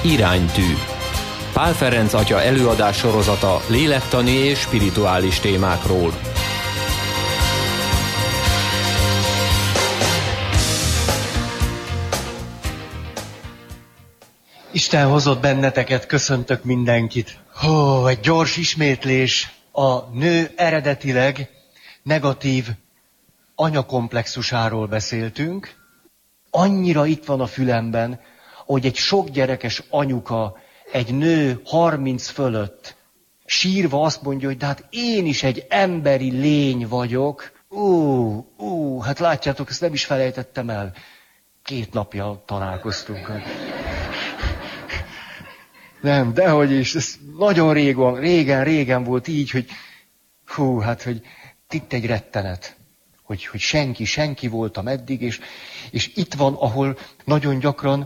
Iránytű. Pál Ferenc atya előadás sorozata lélektani és spirituális témákról. Isten hozott benneteket, köszöntök mindenkit. Egy gyors ismétlés. A nő eredetileg negatív anyakomplexusáról beszéltünk. Annyira itt van a fülemben, hogy egy sok gyerekes anyuka, egy nő 30 fölött sírva azt mondja, hogy de hát én is egy emberi lény vagyok. Hát látjátok, ezt nem is felejtettem el. 2 napja találkoztunk. Nem, dehogy is, ez nagyon régen volt így, hogy hogy itt egy rettenet, hogy senki voltam eddig, és itt van, ahol nagyon gyakran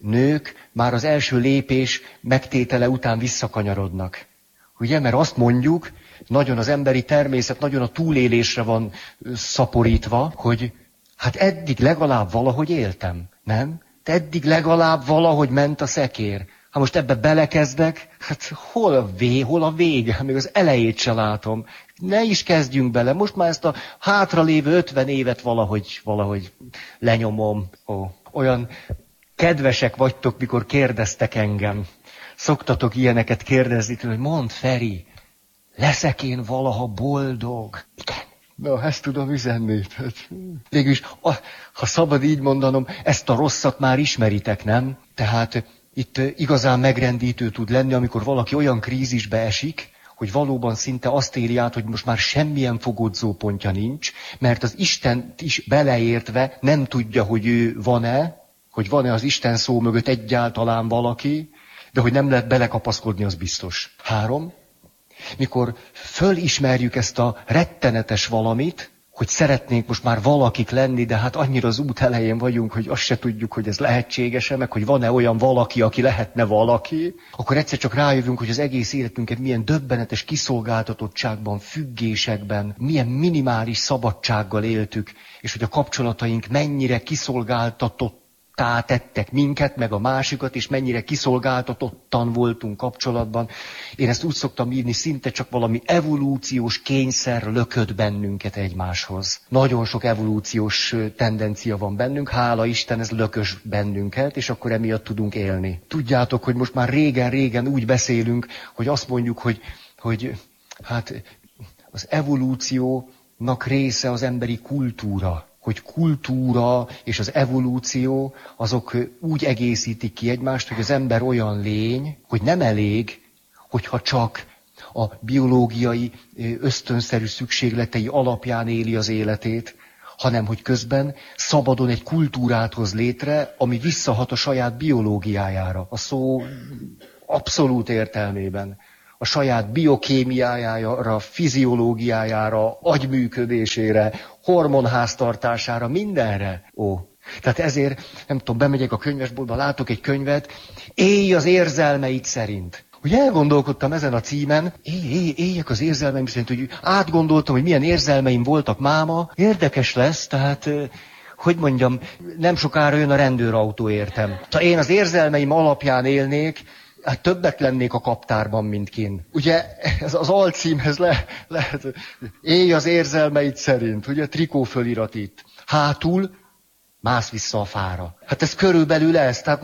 nők már az első lépés megtétele után visszakanyarodnak. Ugye, mert azt mondjuk, nagyon az emberi természet, nagyon a túlélésre van szaporítva, hogy hát eddig legalább valahogy éltem, nem? De eddig legalább valahogy ment a szekér. Ha most ebbe belekezdek, hát hol a vége? Még az elejét se látom. Ne is kezdjünk bele. Most már ezt a hátralévő 50 évet valahogy lenyomom. Olyan kedvesek vagytok, mikor kérdeztek engem. Szoktatok ilyeneket kérdezni, hogy mondd, Feri, leszek én valaha boldog? Igen. Na, ezt tudom üzenni. Végülis, ha szabad így mondanom, ezt a rosszat már ismeritek, nem? Tehát itt igazán megrendítő tud lenni, amikor valaki olyan krízisbe esik, hogy valóban szinte azt éli át, hogy most már semmilyen fogódzó pontja nincs, mert az Istent is beleértve nem tudja, hogy ő van-e, hogy van-e az Isten szó mögött egyáltalán valaki, de hogy nem lehet belekapaszkodni, az biztos. 3. Mikor fölismerjük ezt a rettenetes valamit, hogy szeretnénk most már valakik lenni, de hát annyira az út elején vagyunk, hogy azt se tudjuk, hogy ez lehetséges-e, meg hogy van-e olyan valaki, aki lehetne valaki, akkor egyszer csak rájövünk, hogy az egész életünket milyen döbbenetes kiszolgáltatottságban, függésekben, milyen minimális szabadsággal éltük, és hogy a kapcsolataink mennyire kiszolgáltatottá tettek minket, meg a másikat, és mennyire kiszolgáltatottan voltunk kapcsolatban. Én ezt úgy szoktam írni, szinte csak valami evolúciós kényszer lökött bennünket egymáshoz. Nagyon sok evolúciós tendencia van bennünk, hála Isten, ez lökös bennünket, és akkor emiatt tudunk élni. Tudjátok, hogy most már régen úgy beszélünk, hogy azt mondjuk, hogy hát az evolúciónak része az emberi kultúra. Hogy kultúra és az evolúció, azok úgy egészítik ki egymást, hogy az ember olyan lény, hogy nem elég, hogyha csak a biológiai ösztönszerű szükségletei alapján éli az életét, hanem hogy közben szabadon egy kultúrát hoz létre, ami visszahat a saját biológiájára, a szó abszolút értelmében. A saját biokémiájára, fiziológiájára, agyműködésére, hormonháztartására, mindenre. Tehát ezért, nem tudom, bemegyek a könyvesboltba, látok egy könyvet, élj az érzelmeid szerint. Hogy elgondolkodtam ezen a címen, éljek az érzelmeim szerint, hogy átgondoltam, hogy milyen érzelmeim voltak máma, érdekes lesz, tehát, hogy mondjam, nem sokára jön a rendőrautó értem. Ha én az érzelmeim alapján élnék, hát többet lennék a kaptárban, mint kin. Ugye ez az alcímhez lehet, élj az érzelmeid szerint, ugye trikófölirat itt. Hátul, mász vissza a fára. Hát ez körülbelül ez, tehát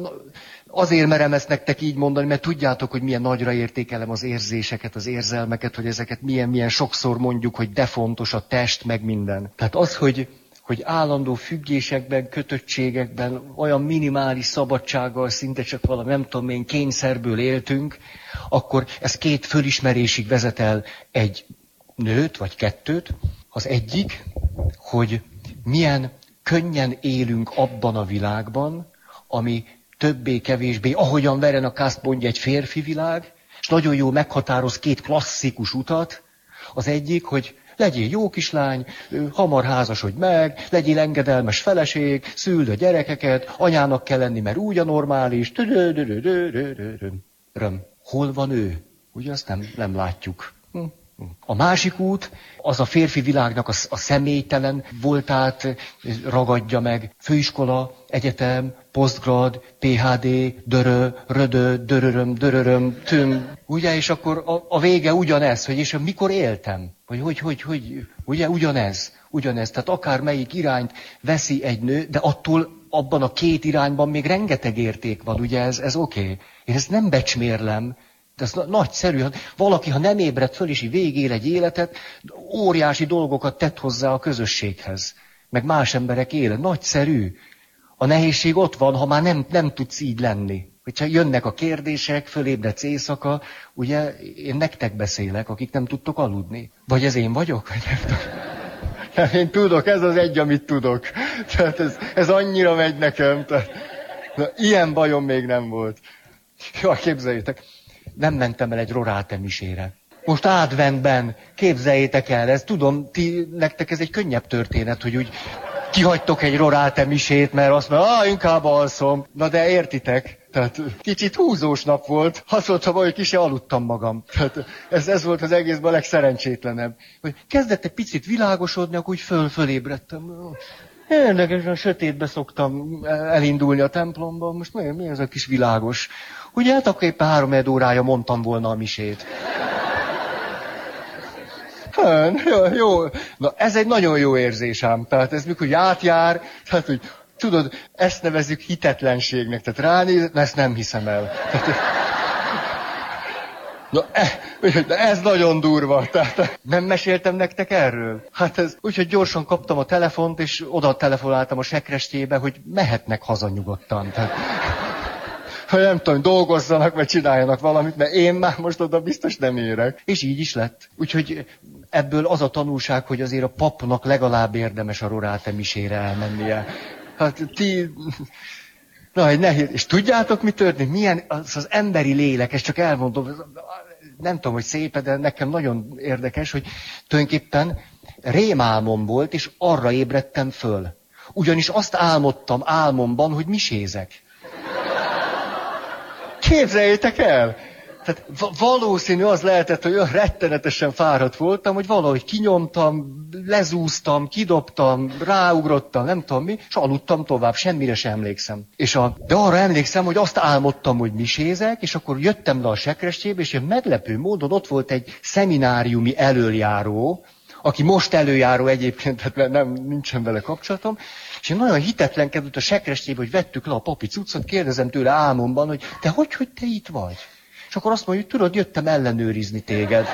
azért merem ezt nektek így mondani, mert tudjátok, hogy milyen nagyra értékelem az érzéseket, az érzelmeket, hogy ezeket milyen sokszor mondjuk, hogy de fontos a test, meg minden. Tehát az, hogy állandó függésekben, kötöttségekben, olyan minimális szabadsággal, szinte csak valami, nem tudom én, kényszerből éltünk, akkor ez 2 fölismerésig vezet el egy nőt, vagy 2. Az egyik, hogy milyen könnyen élünk abban a világban, ami többé-kevésbé, ahogyan Veren a Kast mondja, egy férfi világ, és nagyon jól meghatároz 2 klasszikus utat. Az egyik, hogy legyél jó kislány, hamar házasodj meg, legyél engedelmes feleség, szüld a gyerekeket, anyának kell lenni, mert úgy a normális. Hol van ő? Ugye azt nem látjuk. A másik út, az a férfi világnak a személytelen voltát ragadja meg. Főiskola, egyetem, posztgrad, PhD, döröröm, tüm. Ugye, és akkor a vége ugyanez, hogy és mikor éltem? Vagy hogy, ugye, ugyanez. Tehát akármelyik irányt veszi egy nő, de attól abban a két irányban még rengeteg érték van, ugye, ez oké. Én ezt nem becsmérlem. De ez nagyszerű. Valaki, ha nem ébred föl, és így végél egy életet, óriási dolgokat tett hozzá a közösséghez. Meg más emberek élet. Nagyszerű. A nehézség ott van, ha már nem tudsz így lenni. Hogyha jönnek a kérdések, fölébredsz éjszaka, ugye én nektek beszélek, akik nem tudtok aludni. Vagy ez én vagyok? Nem, én tudok, ez az egy, amit tudok. Tehát ez annyira megy nekem. Tehát, ilyen bajom még nem volt. Jó, képzeljétek. Nem mentem el egy Rorate misére. Most adventben, képzeljétek el, ez tudom, nektek ez egy könnyebb történet, hogy úgy kihagytok egy Rorate misét, mert azt mondja, inkább alszom. Na de értitek, tehát kicsit húzós nap volt, azt mondtam, hogy ki se aludtam magam. Tehát ez volt az egészben a legszerencsétlenebb. Hogy kezdett egy picit világosodni, akkor úgy fölébredtem. Érdekesen sötétbe szoktam elindulni a templomba, most mi ez a kis világos? Ugye hát akkor éppen 3 órája mondtam volna a misét. Jó. Na ez egy nagyon jó érzés ám. Tehát ez mikor átjár, tehát hogy tudod, ezt nevezzük hitetlenségnek. Tehát ránéz, ezt nem hiszem el. Tehát, na ez nagyon durva. Tehát, nem meséltem nektek erről? Hát ez úgyhogy gyorsan kaptam a telefont, és oda telefonáltam a sekrestébe, hogy mehetnek haza nyugodtan. Tehát, hogy nem tudom, dolgozzanak, vagy csináljanak valamit, mert én már most oda biztos nem érek. És így is lett. Úgyhogy ebből az a tanulság, hogy azért a papnak legalább érdemes a Rorate misére elmennie. Hát na, egy nehéz. És tudjátok, mi történik? Milyen az emberi lélek, ezt csak elmondom, nem tudom, hogy szép, de nekem nagyon érdekes, hogy tulajdonképpen rémálmom volt, és arra ébredtem föl. Ugyanis azt álmodtam álmomban, hogy misézek. Képzeljétek el! Tehát valószínű az lehetett, hogy olyan rettenetesen fáradt voltam, hogy valahogy kinyomtam, lezúztam, kidobtam, ráugrottam, nem tudom mi, és aludtam tovább, semmire sem emlékszem. De arra emlékszem, hogy azt álmodtam, hogy misézek, és akkor jöttem le a sekrestébe, és ilyen meglepő módon ott volt egy szemináriumi elöljáró, aki most előjáró egyébként, tehát nincsen vele kapcsolatom, és én nagyon hitetlenkedett a sekrestébe, hogy vettük le a papi cuccot, kérdezem tőle álmomban, hogy hogy te itt vagy? És akkor azt mondja, hogy tudod, jöttem ellenőrizni téged.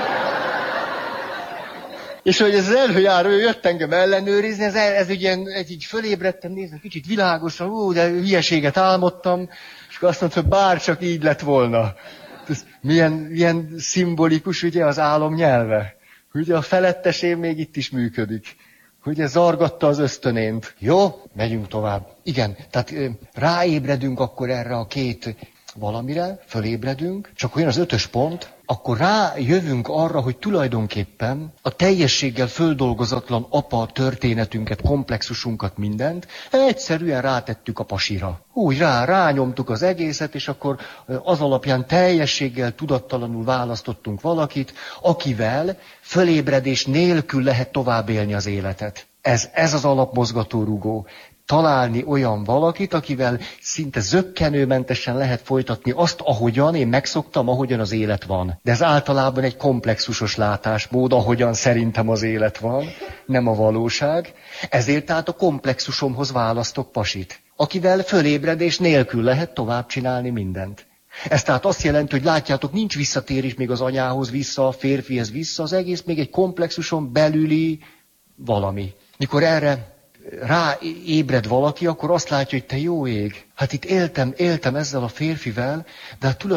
És hogy ez az előjáró, jött engem ellenőrizni, ez ugye így fölébredtem, nézem, kicsit világosan, de hülyeséget álmodtam, és akkor azt mondta, hogy bár csak így lett volna. Ez milyen szimbolikus ugye az álom nyelve. Ugye a felettesém még itt is működik. Ugye zargatta az ösztönént. Jó, megyünk tovább. Igen, tehát ráébredünk akkor erre a két valamire, fölébredünk, csak olyan az 5. pont, akkor rájövünk arra, hogy tulajdonképpen a teljességgel földolgozatlan apa történetünket, komplexusunkat, mindent egyszerűen rátettük a pasira. Úgy rányomtuk az egészet, és akkor az alapján teljességgel tudattalanul választottunk valakit, akivel fölébredés nélkül lehet tovább élni az életet. Ez az alapmozgatórugó. Találni olyan valakit, akivel szinte zökkenőmentesen lehet folytatni azt, ahogyan én megszoktam, ahogyan az élet van. De ez általában egy komplexusos látásmód, ahogyan szerintem az élet van, nem a valóság. Ezért tehát a komplexusomhoz választok pasit, akivel fölébredés nélkül lehet tovább csinálni mindent. Ez tehát azt jelenti, hogy látjátok, nincs visszatérés még az anyához vissza, a férfihez vissza, az egész még egy komplexuson belüli valami. Mikor erre ráébred valaki, akkor azt látja, hogy te jó ég. Hát itt éltem ezzel a férfivel, de hát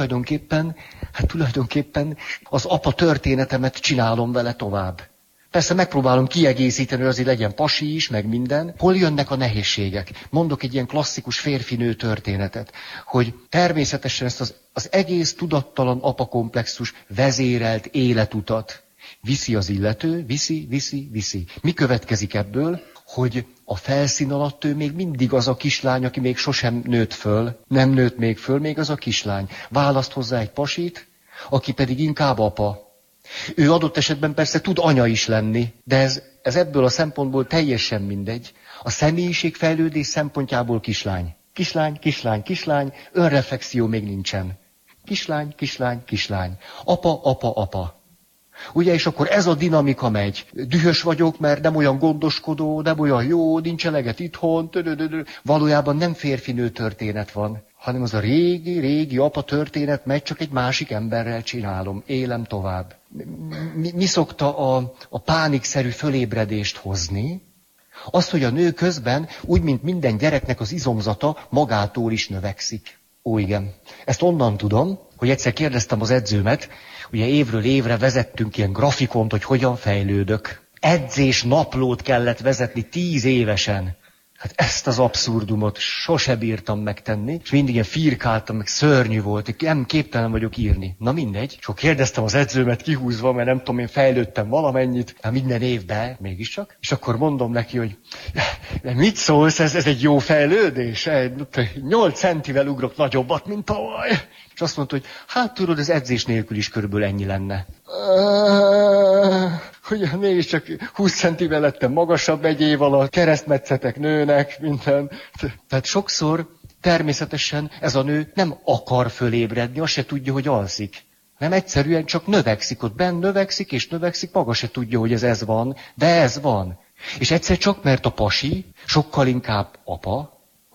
tulajdonképpen az apa történetemet csinálom vele tovább. Persze megpróbálom kiegészíteni, hogy azért legyen pasi is, meg minden. Hol jönnek a nehézségek? Mondok egy ilyen klasszikus férfi-nő történetet, hogy természetesen ezt az egész tudattalan apakomplexus vezérelt életutat viszi az illető, viszi. Mi következik ebből? Hogy a felszín alatt ő még mindig az a kislány, aki még sosem nőtt föl, nem nőtt még föl, még az a kislány. Választ hozzá egy pasit, aki pedig inkább apa. Ő adott esetben persze tud anya is lenni, de ez ebből a szempontból teljesen mindegy. A személyiségfejlődés szempontjából kislány. Kislány, kislány, kislány, önreflexió még nincsen. Kislány, kislány, kislány. Apa, apa, apa. Ugye, és akkor ez a dinamika megy. Dühös vagyok, mert nem olyan gondoskodó, nem olyan jó, nincs eleget itthon. Valójában nem férfinő történet van, hanem az a régi apa történet megy, csak egy másik emberrel csinálom, élem tovább. Mi szokta a pánikszerű fölébredést hozni? Azt, hogy a nő közben, úgy, mint minden gyereknek az izomzata, magától is növekszik. Ó, igen. Ezt onnan tudom, hogy egyszer kérdeztem az edzőmet, ugye évről évre vezettünk ilyen grafikont, hogy hogyan fejlődök. Edzés naplót kellett vezetni 10 évesen. Hát ezt az abszurdumot sose bírtam megtenni, és mindig ilyen firkáltam, meg szörnyű volt, nem képtelen vagyok írni. Na mindegy. És akkor kérdeztem az edzőmet kihúzva, mert nem tudom, én fejlődtem valamennyit, minden évben mégiscsak. És akkor mondom neki, hogy mit szólsz, ez egy jó fejlődés? 8 centivel ugrok nagyobbat, mint tavaly. És azt mondta, hogy hát tudod, az edzés nélkül is körülbelül ennyi lenne. Hogy mégiscsak 20 centivel lettem magasabb egy év alatt, keresztmetszetek nőnek, minden. Tehát sokszor természetesen ez a nő nem akar fölébredni, azt se tudja, hogy alszik. Nem egyszerűen csak növekszik, ott benn növekszik, és növekszik, maga se tudja, hogy ez van, de ez van. És egyszer csak, mert a pasi sokkal inkább apa,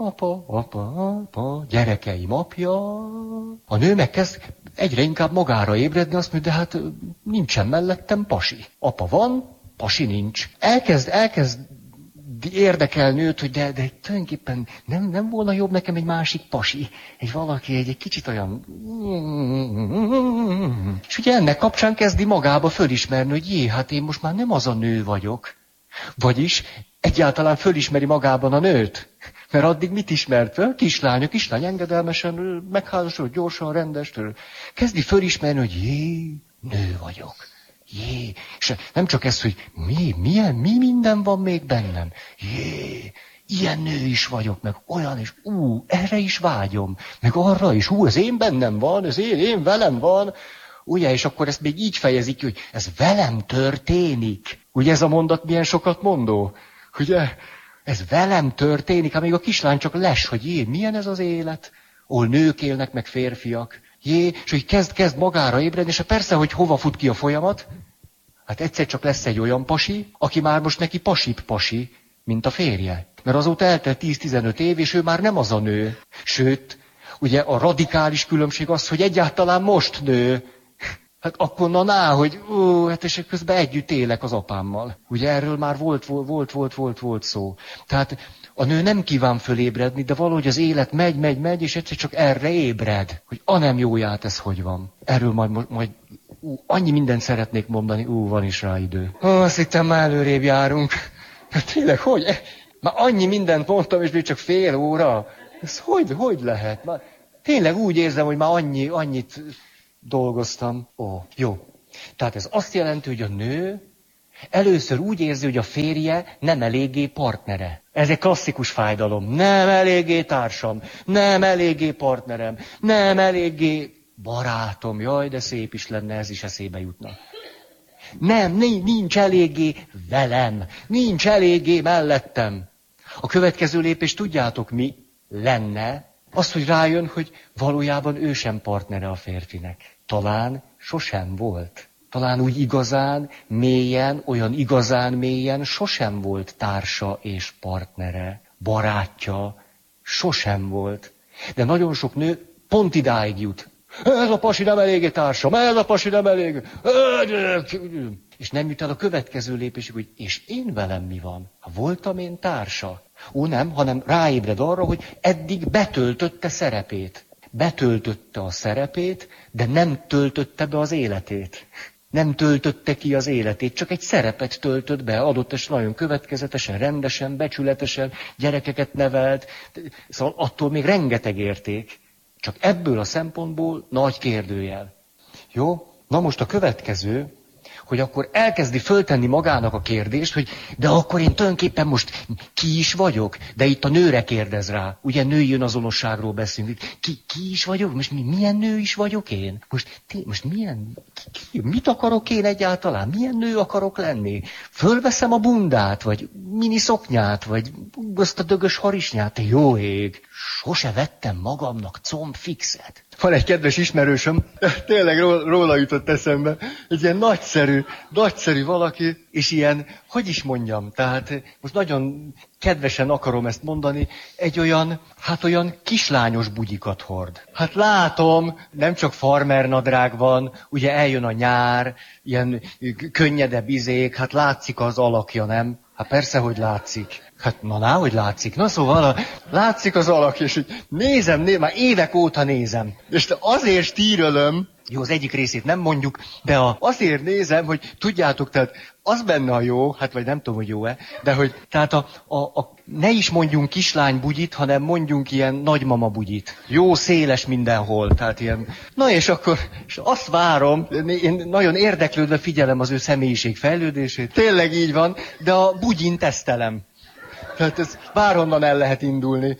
gyerekeim apja. A nő megkezd egyre inkább magára ébredni, azt mondja, de hát nincsen mellettem pasi. Apa van, pasi nincs. Elkezd érdekelni őt, hogy de tulajdonképpen nem volna jobb nekem egy másik pasi. Valaki egy kicsit olyan... És ugye ennek kapcsán kezdi magába fölismerni, hogy hát én most már nem az a nő vagyok. Vagyis egyáltalán fölismeri magában a nőt. Mert addig mit ismert fel? Kislány engedelmesen, megházasodott, gyorsan, rendes. Kezdi fölismerni, hogy nő vagyok. És nem csak ez, hogy mi minden van még bennem. Ilyen nő is vagyok, meg olyan, és erre is vágyom. Meg arra is, ez én bennem van, ez én velem van. Ugye, és akkor ezt még így fejezik ki, hogy ez velem történik. Ugye ez a mondat milyen sokat mondó? Ugye, ez velem történik, amíg a kislány csak les, hogy milyen ez az élet, ahol nők élnek, meg férfiak. És hogy kezd magára ébredni, és persze, hogy hova fut ki a folyamat? Hát egyszer csak lesz egy olyan pasi, aki már most neki pasibb pasi, mint a férje. Mert azóta eltelt 10-15 év, és ő már nem az a nő. Sőt, ugye a radikális különbség az, hogy egyáltalán most nő. Hát akkor hogy hát és közben együtt élek az apámmal. Ugye erről már volt szó. Tehát a nő nem kíván fölébredni, de valahogy az élet megy, és egyszer csak erre ébred, hogy nem jóját ez hogy van. Erről majd annyi mindent szeretnék mondani, van is rá idő. Azt hittem, már előrébb járunk. Tényleg, hogy? Már annyi mindent mondtam, és még csak fél óra. Ez hogy lehet? Már tényleg úgy érzem, hogy már annyit dolgoztam. Jó. Tehát ez azt jelenti, hogy a nő először úgy érzi, hogy a férje nem eléggé partnere. Ez egy klasszikus fájdalom. Nem eléggé társam, nem eléggé partnerem, nem eléggé barátom. Jaj, de szép is lenne, ez is eszébe jutna. Nincs eléggé velem, nincs eléggé mellettem. A következő lépés tudjátok mi lenne? Az, hogy rájön, hogy valójában ő sem partnere a férfinek. Talán sosem volt. Talán úgy igazán mélyen sosem volt társa és partnere, barátja, sosem volt. De nagyon sok nő pont idáig jut. Ez a pasi nem eléggé társam, ez a pasi nem elég. És nem jut el a következő lépésig, hogy és én velem mi van? Voltam én társa? Nem, hanem ráébred arra, hogy eddig betöltötte szerepét. Betöltötte a szerepét, de nem töltötte be az életét. Nem töltötte ki az életét, csak egy szerepet töltött be, adott esetben nagyon következetesen, rendesen, becsületesen, gyerekeket nevelt, szóval attól még rengeteg érték. Csak ebből a szempontból nagy kérdőjel. Jó? Na most a következő, hogy akkor elkezdi föltenni magának a kérdést, hogy de akkor én tulajdonképpen most ki is vagyok? De itt a nőre kérdez rá. Ugye női önazonosságról beszélünk. Ki is vagyok? Most milyen nő is vagyok én? Most milyen... Mit akarok én egyáltalán? Milyen nő akarok lenni? Fölveszem a bundát, vagy miniszoknyát, vagy azt a dögös harisnyát? Te jó ég! Sose vettem magamnak combfixet. Van egy kedves ismerősöm, tényleg róla jutott eszembe, egy ilyen nagyszerű valaki, és ilyen, hogy is mondjam, tehát most nagyon kedvesen akarom ezt mondani, egy olyan kislányos bugyikat hord. Hát látom, nem csak farmernadrág van, ugye eljön a nyár, ilyen könnyedebb izék, hát látszik az alakja, nem? Hát persze, hogy látszik. Hát hogy látszik. Na szóval látszik az alak, és hogy nézem, már évek óta nézem. És azért stírölöm, jó, az egyik részét nem mondjuk, de azért nézem, hogy tudjátok, tehát az benne a jó, hát vagy nem tudom, hogy jó-e, de hogy tehát ne is mondjunk kislány bugyit, hanem mondjunk ilyen nagymama bugyit. Jó, széles mindenhol, tehát ilyen. Na és akkor és azt várom, én nagyon érdeklődve figyelem az ő személyiség fejlődését. Tényleg így van, de a bugyin tesztelem. Tehát ez bárhonnan el lehet indulni.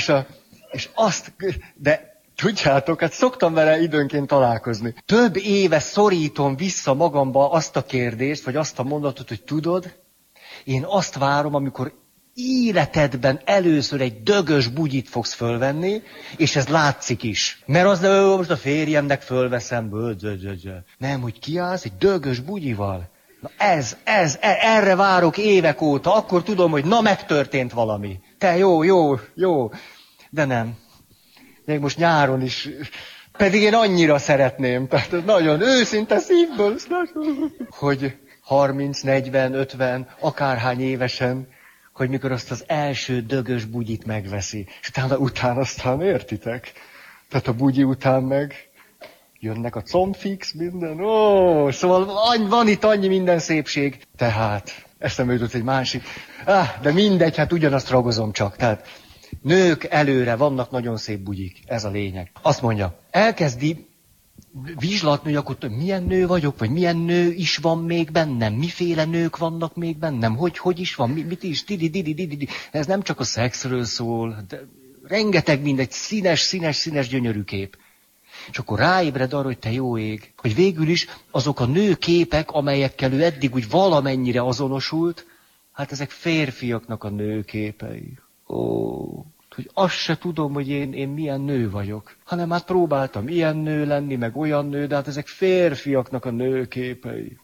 De tudjátok, hát szoktam vele időnként találkozni. Több éve szorítom vissza magamba azt a kérdést, vagy azt a mondatot, hogy tudod, én azt várom, amikor életedben először egy dögös bugyit fogsz fölvenni, és ez látszik is. Mert az most a férjemnek fölveszem, nem, hogy kiállsz egy dögös bugyival. Na erre várok évek óta, akkor tudom, hogy megtörtént valami. Te jó, de nem. Még most nyáron is, pedig én annyira szeretném, tehát ez nagyon őszinte szívből, hogy 30, 40, 50, akárhány évesen, hogy mikor azt az első dögös bugyit megveszi. És utána aztán értitek? Tehát a bugyi után meg jönnek a combfix, minden. Szóval van itt annyi minden szépség. Tehát, eszembe jutott egy másik. De mindegy, hát ugyanazt ragozom csak. Tehát nők előre, vannak nagyon szép bugyik. Ez a lényeg. Azt mondja, elkezdi vizslatni, hogy akkor milyen nő vagyok, vagy milyen nő is van még bennem, miféle nők vannak még bennem, hogy is van, mit is, Ez nem csak a szexről szól, de rengeteg mindegy színes, gyönyörű kép. És akkor ráébred arra, hogy te jó ég, hogy végül is azok a nőképek, amelyekkel ő eddig úgy valamennyire azonosult, hát ezek férfiaknak a nőképei. Hogy azt se tudom, hogy én milyen nő vagyok. Hanem hát próbáltam ilyen nő lenni, meg olyan nő, de hát ezek férfiaknak a nőképei.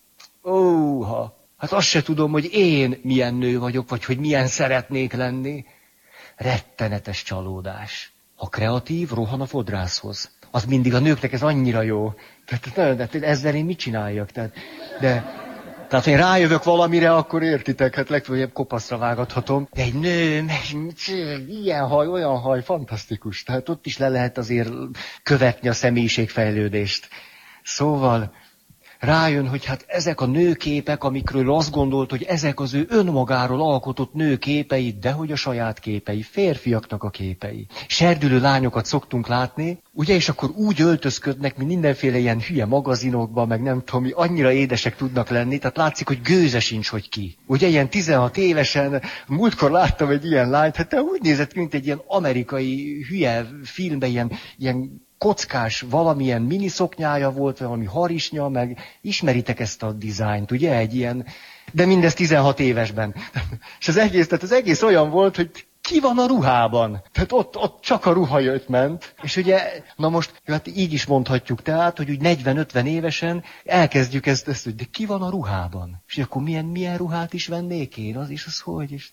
Hát azt se tudom, hogy én milyen nő vagyok, vagy hogy milyen szeretnék lenni. Rettenetes csalódás. Ha kreatív, rohan a fodrászhoz. Az mindig a nőknek ez annyira jó. Tehát ezzel én mit csináljak? Tehát ha én rájövök valamire, akkor értitek, hát legfeljebb kopaszra vágathatom. De egy nő, ilyen haj, olyan haj, fantasztikus. Tehát ott is le lehet azért követni a személyiségfejlődést. Szóval rájön, hogy hát ezek a nőképek, amikről azt gondolt, hogy ezek az ő önmagáról alkotott nőképei, dehogy a saját képei, férfiaknak a képei. Serdülő lányokat szoktunk látni, ugye, és akkor úgy öltözködnek, mint mindenféle ilyen hülye magazinokban, meg nem tudom mi, annyira édesek tudnak lenni, tehát látszik, hogy gőze sincs, hogy ki. Ugye ilyen 16 évesen, múltkor láttam egy ilyen lányt, hát úgy nézett, mint egy ilyen amerikai hülye filmben, ilyen kockás valamilyen miniszoknyája volt, valami harisnya, meg ismeritek ezt a dizájnt, ugye, egy ilyen, de mindez 16 évesben. És az egész olyan volt, hogy ki van a ruhában? Tehát ott csak a ruha ment. És ugye, na most, hát így is mondhatjuk tehát, hogy úgy 40-50 évesen elkezdjük ezt, hogy de ki van a ruhában? És akkor milyen ruhát is vennék én? Az is az hogy? És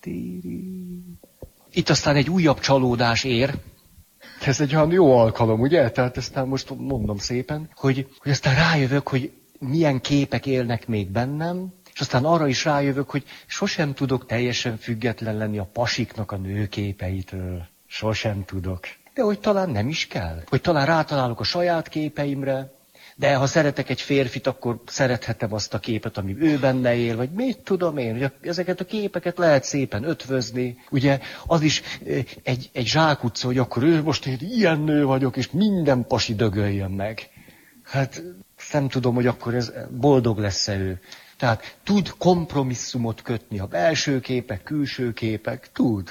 itt aztán egy újabb csalódás ér. Ez egy olyan jó alkalom, ugye? Tehát aztán most mondom szépen, hogy aztán rájövök, hogy milyen képek élnek még bennem, és aztán arra is rájövök, hogy sosem tudok teljesen független lenni a pasiknak a nőképeitől. Sosem tudok. De hogy talán nem is kell. Hogy talán rátalálok a saját képeimre, de ha szeretek egy férfit, akkor szerethetem azt a képet, ami ő benne él, vagy mit tudom én, hogy ezeket a képeket lehet szépen ötvözni. Ugye az is egy zsákutca, hogy akkor ő most én ilyen nő vagyok, és minden pasi dögöljön meg. Hát nem tudom, hogy akkor ez boldog lesz-e ő. Tehát tud kompromisszumot kötni, a belső képek, külső képek, tud.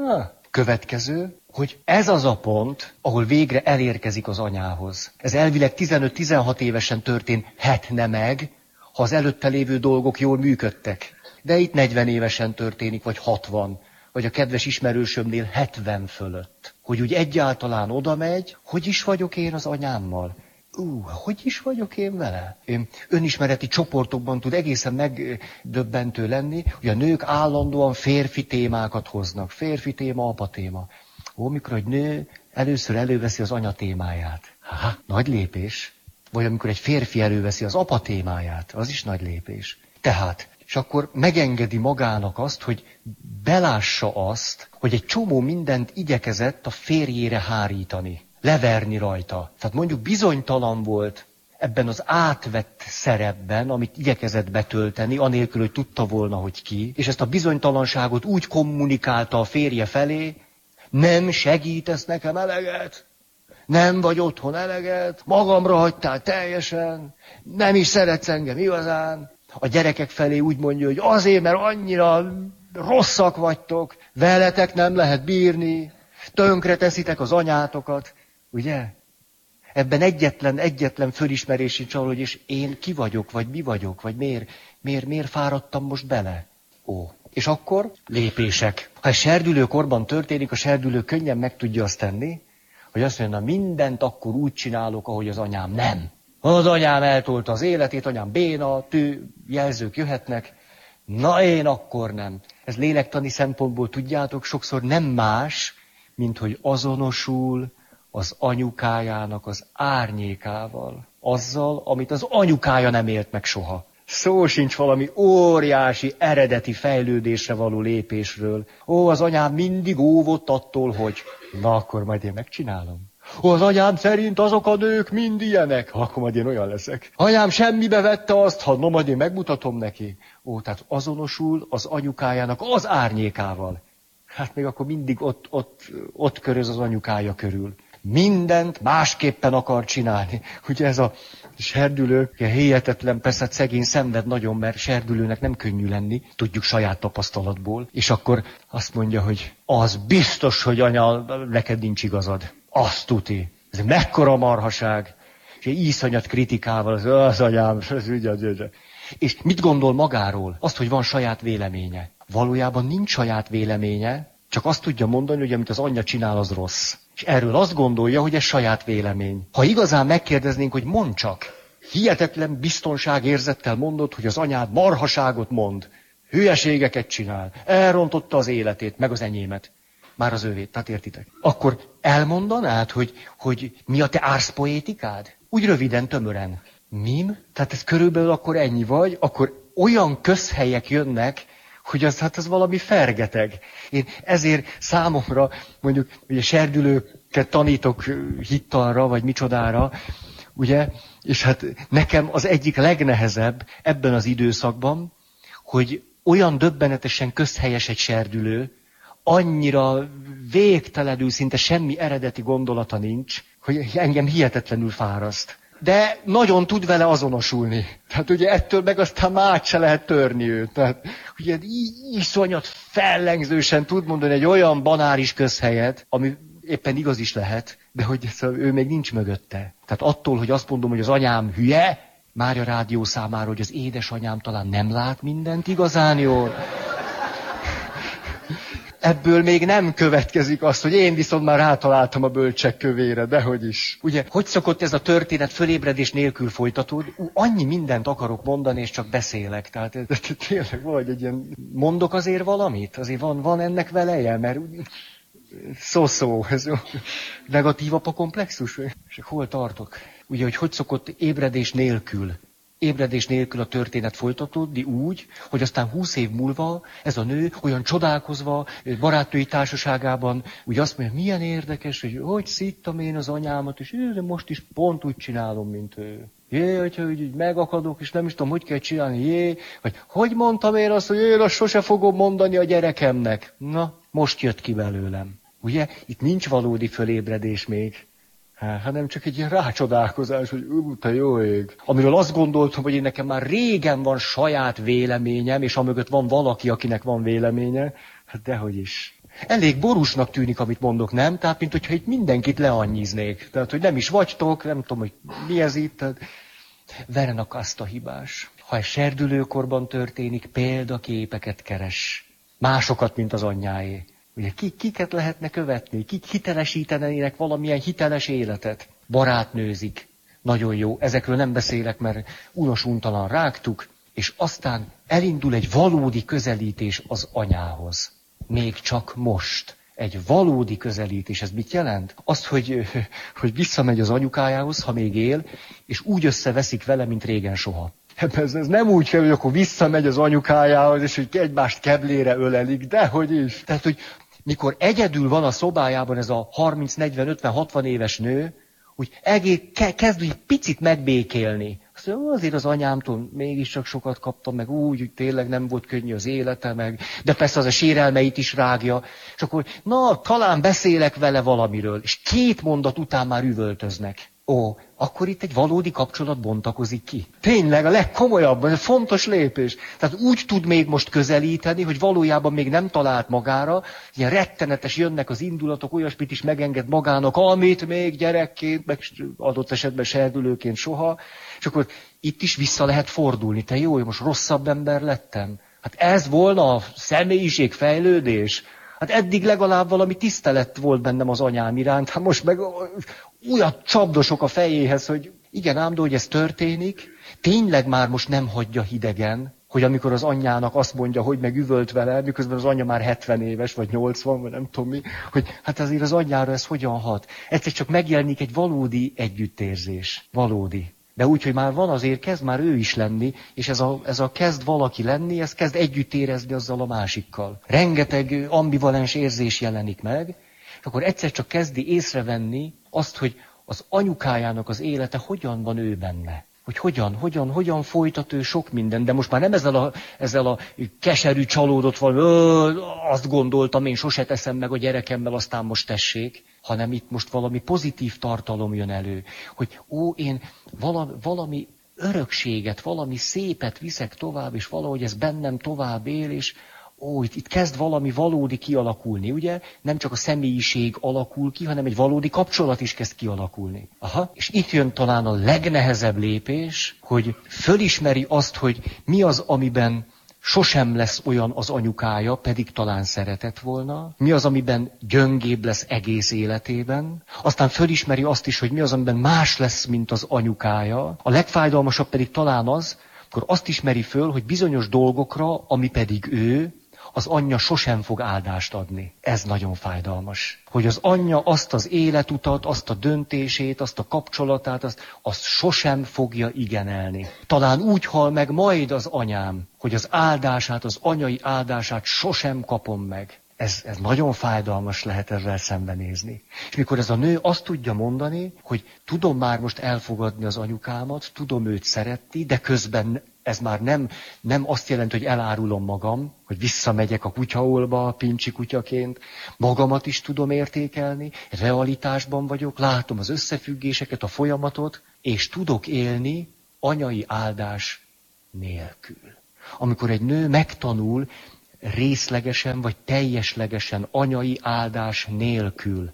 Következő, hogy ez az a pont, ahol végre elérkezik az anyához. Ez elvileg 15-16 évesen történhetne meg, ha az előtte lévő dolgok jól működtek. De itt 40 évesen történik, vagy 60, vagy a kedves ismerősömnél 70 fölött. Hogy úgy egyáltalán oda megy, hogy is vagyok én az anyámmal? Hogy is vagyok én vele? Önismereti csoportokban tud egészen megdöbbentő lenni, hogy a nők állandóan férfi témákat hoznak. Férfi téma, apa téma. Amikor egy nő először előveszi az anya témáját. Nagy lépés. Vagy amikor egy férfi előveszi az apa témáját, az is nagy lépés. Tehát, és akkor megengedi magának azt, hogy belássa azt, hogy egy csomó mindent igyekezett a férjére hárítani. Leverni rajta. Tehát mondjuk bizonytalan volt ebben az átvett szerepben, amit igyekezett betölteni, anélkül, hogy tudta volna, hogy ki, és ezt a bizonytalanságot úgy kommunikálta a férje felé, nem segítesz nekem eleget, nem vagy otthon eleget, magamra hagytál teljesen, nem is szeretsz engem igazán. A gyerekek felé úgy mondja, hogy azért, mert annyira rosszak vagytok, veletek nem lehet bírni, tönkre teszitek az anyátokat. Ugye? Ebben egyetlen fölismerés sincs arról, hogy és én ki vagyok, vagy mi vagyok, vagy miért fáradtam most bele? És akkor lépések. Ha ez serdülőkorban történik, a serdülő könnyen meg tudja azt tenni, hogy azt mondja, mindent akkor úgy csinálok, ahogy az anyám nem. Az anyám eltolta az életét, anyám béna, jelzők jöhetnek, na én akkor nem. Ez lélektani szempontból tudjátok, sokszor nem más, mint hogy azonosul az anyukájának az árnyékával. Azzal, amit az anyukája nem élt meg soha. Szó sincs valami óriási, eredeti fejlődésre való lépésről. Az anyám mindig óvott attól, hogy na akkor majd én megcsinálom. Az anyám szerint azok a nők mind ilyenek. Akkor majd én olyan leszek. Anyám semmibe vette azt, na majd én megmutatom neki. Tehát azonosul az anyukájának az árnyékával. Hát még akkor mindig ott köröz az anyukája körül. Mindent másképpen akar csinálni. Ugye ez a serdülő, hihetetlen, persze szegény szenved nagyon, mert serdülőnek nem könnyű lenni, tudjuk saját tapasztalatból. És akkor azt mondja, hogy az biztos, hogy anya, neked nincs igazad. Azt tuti. Ez mekkora marhaság. És egy iszonyat kritikával, az anyám, az ügyed. És mit gondol magáról? Azt, hogy van saját véleménye. Valójában nincs saját véleménye, csak azt tudja mondani, hogy amit az anyja csinál, az rossz. És erről azt gondolja, hogy ez saját vélemény. Ha igazán megkérdeznénk, hogy mondd csak, hihetetlen biztonságérzettel mondod, hogy az anyád marhaságot mond, hülyeségeket csinál, elrontotta az életét, meg az enyémet, már az ővét, tehát értitek. Akkor elmondanád, hogy mi a te árszpoétikád? Úgy röviden, tömören. Mim? Tehát ez körülbelül akkor ennyi vagy, akkor olyan közhelyek jönnek, hogy az valami fergeteg. Én ezért számomra, mondjuk, ugye serdülőket tanítok hittanra, vagy micsodára, ugye, és hát nekem az egyik legnehezebb ebben az időszakban, hogy olyan döbbenetesen közhelyes egy serdülő, annyira végtelenül, szinte semmi eredeti gondolata nincs, hogy engem hihetetlenül fáraszt. De nagyon tud vele azonosulni. Tehát ugye ettől meg aztán már se lehet törni őt. Tehát ugye iszonyat fellengzősen tud mondani egy olyan banális közhelyet, ami éppen igaz is lehet, de hogy ő még nincs mögötte. Tehát attól, hogy azt mondom, hogy az anyám hülye, már a rádió számára, hogy az édesanyám talán nem lát mindent igazán jól. Ebből még nem következik az, hogy én viszont már rátaláltam a bölcsek kövére, dehogy is. Ugye, hogy szokott ez a történet fölébredés nélkül folytatódni? Annyi mindent akarok mondani, és csak beszélek. Tehát tényleg vagy egy ilyen... Mondok azért valamit? Azért van ennek veleje, mert szó, ez jó. Negatív apakomplexus? És hol tartok? Ugye, hogy szokott ébredés nélkül a történet folytatódni úgy, hogy aztán 20 év múlva ez a nő olyan csodálkozva, barátnői társaságában, úgy azt mondja, milyen érdekes, hogy szittam én az anyámat, és de most is pont úgy csinálom, mint ő. Hogyha úgy megakadok, és nem is tudom, hogy kell csinálni, vagy hogy mondtam én azt, hogy én azt sose fogom mondani a gyerekemnek. Na, most jött ki belőlem. Ugye, itt nincs valódi fölébredés még. hanem csak egy ilyen rácsodálkozás, hogy te jó ég. Amiről azt gondoltam, hogy én nekem már régen van saját véleményem, és amögött van valaki, akinek van véleménye, hát dehogy is. Elég borúsnak tűnik, amit mondok, nem? Tehát, mint hogyha itt mindenkit leannyiznék. Tehát, hogy nem is vagytok, nem tudom, hogy mi ez itt. Tehát... Verenak azt a hibás. Ha ez serdülőkorban történik, példaképeket keres. Másokat, mint az anyjáé. Ugye kiket lehetne követni? Kik hitelesítenének valamilyen hiteles életet? Barátnőzik. Nagyon jó. Ezekről nem beszélek, mert unos-untalan rágtuk. És aztán elindul egy valódi közelítés az anyához. Még csak most. Egy valódi közelítés. Ez mit jelent? Azt, hogy visszamegy az anyukájához, ha még él, és úgy összeveszik vele, mint régen soha. Ez nem úgy kell, hogy akkor visszamegy az anyukájához, és hogy egymást keblére ölelik, dehogy is. Tehát, hogy mikor egyedül van a szobájában ez a 30, 40, 50, 60 éves nő, úgy kezd úgy picit megbékélni. Azt mondja, azért az anyámtól mégiscsak sokat kaptam, meg úgy, hogy tényleg nem volt könnyű az élete, meg, de persze az a sérelmeit is rágja. És akkor, talán beszélek vele valamiről. És 2 mondat után már üvöltöznek. Akkor itt egy valódi kapcsolat bontakozik ki. Tényleg a legkomolyabban, ez fontos lépés. Tehát úgy tud még most közelíteni, hogy valójában még nem talált magára, ilyen rettenetes jönnek az indulatok, olyasmit is megenged magának, amit még gyerekként, meg adott esetben serdülőként soha, és akkor itt is vissza lehet fordulni. Te jó, hogy most rosszabb ember lettem. Hát ez volna a személyiségfejlődés. Hát eddig legalább valami tisztelet volt bennem az anyám iránt, hát most meg újabb csapdosok a fejéhez, hogy igen ám, de hogy ez történik, tényleg már most nem hagyja hidegen, hogy amikor az anyjának azt mondja, hogy meg üvölt vele, miközben az anyja már 70 éves, vagy 80, vagy nem tudom mi, hogy hát azért az anyjára ez hogyan hat. Egyszer csak megjelenik egy valódi együttérzés. Valódi. De úgy, hogy már van, azért kezd már ő is lenni, és ez a kezd valaki lenni, ez kezd együtt érezni azzal a másikkal. Rengeteg ambivalens érzés jelenik meg, és akkor egyszer csak kezdi észrevenni azt, hogy az anyukájának az élete hogyan van ő benne. Hogy hogyan folytat ő sok minden, de most már nem ezzel a keserű csalódott valami, azt gondoltam, én sose teszem meg a gyerekemmel, aztán most tessék, hanem itt most valami pozitív tartalom jön elő, hogy én valami örökséget, valami szépet viszek tovább, és valahogy ez bennem tovább él, és itt kezd valami valódi kialakulni, ugye? Nem csak a személyiség alakul ki, hanem egy valódi kapcsolat is kezd kialakulni. És itt jön talán a legnehezebb lépés, hogy fölismeri azt, hogy mi az, amiben sosem lesz olyan az anyukája, pedig talán szeretett volna. Mi az, amiben gyöngébb lesz egész életében. Aztán fölismeri azt is, hogy mi az, amiben más lesz, mint az anyukája. A legfájdalmasabb pedig talán az, akkor azt ismeri föl, hogy bizonyos dolgokra, ami pedig ő, az anyja sosem fog áldást adni. Ez nagyon fájdalmas. Hogy az anyja azt az életutat, azt a döntését, azt a kapcsolatát, azt sosem fogja igenelni. Talán úgy hal meg majd az anyám, hogy az áldását, az anyai áldását sosem kapom meg. Ez nagyon fájdalmas lehet ezzel szembenézni. És mikor ez a nő azt tudja mondani, hogy tudom már most elfogadni az anyukámat, tudom őt szeretni, de közben ez már nem azt jelenti, hogy elárulom magam, hogy visszamegyek a kutyaolba, pincsi kutyaként. Magamat is tudom értékelni, realitásban vagyok, látom az összefüggéseket, a folyamatot, és tudok élni anyai áldás nélkül. Amikor egy nő megtanul részlegesen vagy teljeslegesen anyai áldás nélkül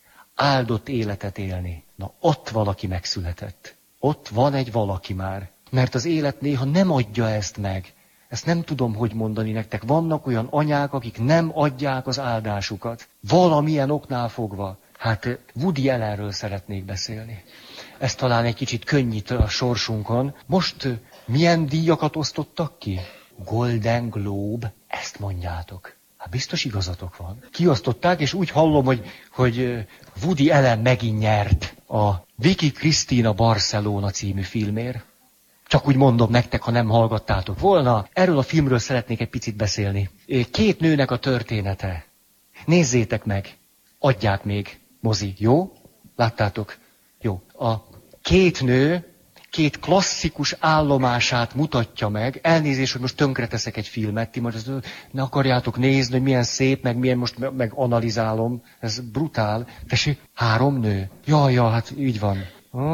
áldott életet élni, na ott valaki megszületett. Ott van egy valaki már. Mert az élet néha nem adja ezt meg. Ezt nem tudom, hogy mondani nektek. Vannak olyan anyák, akik nem adják az áldásukat. Valamilyen oknál fogva. Hát Woody Allenről szeretnék beszélni. Ez talán egy kicsit könnyít a sorsunkon. Most milyen díjakat osztottak ki? Golden Globe. Ezt mondjátok. Hát biztos igazatok van. Kiosztották, és úgy hallom, hogy Woody Allen megint nyert a Vicky Cristina Barcelona című filmért. Csak úgy mondom nektek, ha nem hallgattátok volna. Erről a filmről szeretnék egy picit beszélni. 2 nőnek a története. Nézzétek meg. Adják még, mozi. Jó? Láttátok? Jó. A 2 nő két klasszikus állomását mutatja meg. Elnézést, hogy most tönkreteszek egy filmet, ti majd ne akarjátok nézni, hogy milyen szép, meg milyen most meg analizálom. Ez brutál. Tessék, 3 nő. Ja, hát így van.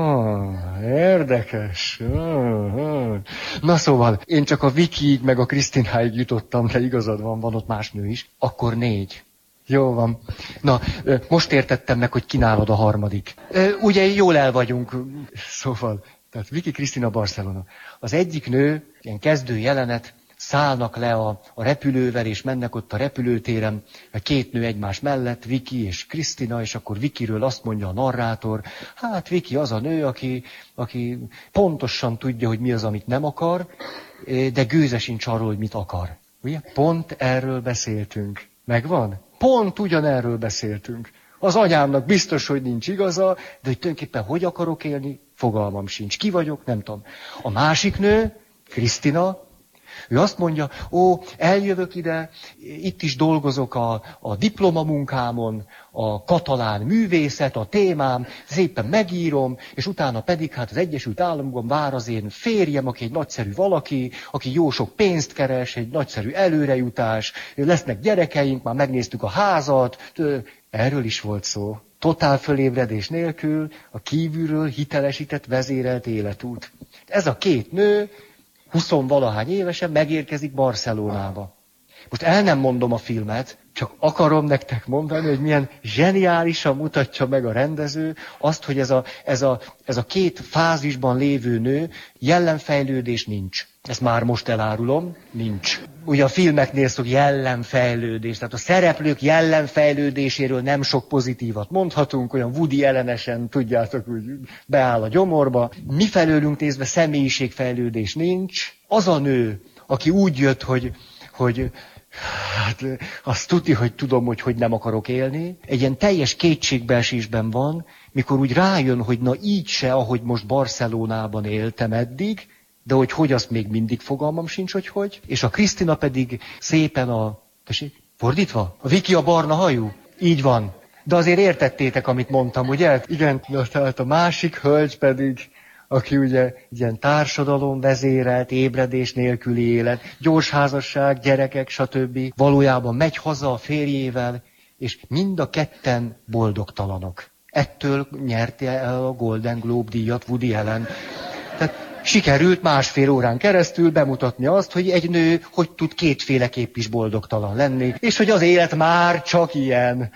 Érdekes. Na szóval, én csak a Vikiig meg a Krisztináig jutottam, de igazad van ott más nő is. Akkor 4. Jó van. Na, most értettem meg, hogy kínálod a harmadik. Ugye jól el vagyunk. Szóval, tehát Viki, Krisztina, Barcelona. Az egyik nő, ilyen kezdő jelenet, szállnak le a repülővel, és mennek ott a repülőtéren, 2 nő egymás mellett, Viki és Krisztina, és akkor Vikiről azt mondja a narrátor, hát Viki az a nő, aki pontosan tudja, hogy mi az, amit nem akar, de gőze sincs arról, hogy mit akar. Ugye? Pont erről beszéltünk. Megvan? Pont ugyanerről beszéltünk. Az anyámnak biztos, hogy nincs igaza, de hogy tulajdonképpen hogy akarok élni, fogalmam sincs. Ki vagyok, nem tudom. A másik nő, Krisztina, ő azt mondja, eljövök ide, itt is dolgozok a diplomamunkámon, a katalán művészet, a témám, szépen megírom, és utána pedig hát az Egyesült Államokban vár az én férjem, aki egy nagyszerű valaki, aki jó sok pénzt keres, egy nagyszerű előrejutás, lesznek gyerekeink, már megnéztük a házat, erről is volt szó. Totál fölébredés nélkül, a kívülről hitelesített, vezérelt életút. Ez a 2 nő, 20-valahány évesen megérkezik Barcelonába. Most el nem mondom a filmet, csak akarom nektek mondani, hogy milyen zseniálisan mutatja meg a rendező azt, hogy ez a 2 fázisban lévő nő, jellemfejlődés nincs. Ezt már most elárulom, nincs. Ugye a filmeknél szok jellemfejlődés, tehát a szereplők jellemfejlődéséről nem sok pozitívat mondhatunk, olyan Woody Allen-esen, tudjátok, úgy beáll a gyomorba. Mi felőlünk nézve személyiségfejlődés nincs. Az a nő, aki úgy jött, hogy hát azt tudni, hogy tudom, hogy nem akarok élni. Egy ilyen teljes kétségbeesésben van, mikor úgy rájön, hogy na így se, ahogy most Barcelonában éltem eddig, de hogy azt még mindig fogalmam sincs, hogy. És a Krisztina pedig szépen fordítva? A Viki a barna hajú? Így van. De azért értettétek, amit mondtam, ugye? Igen, tehát a másik hölgy pedig, aki ugye ilyen társadalom vezérelt, ébredés nélküli élet, gyors házasság, gyerekek, stb. Valójában megy haza a férjével, és mind a ketten boldogtalanok. Ettől nyerte el a Golden Globe díjat Woody Allen. Tehát sikerült 1,5 órán keresztül bemutatni azt, hogy egy nő hogy tud 2-féleképp is boldogtalan lenni, és hogy az élet már csak ilyen,